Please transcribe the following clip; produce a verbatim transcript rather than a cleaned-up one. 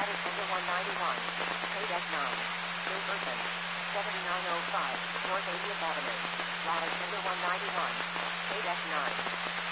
Ladder Tender one ninety-one. Paid F nine. Jefferson. seventy-nine oh five. North eightieth Avenue. Ladder Tender one ninety-one. Paid F nine.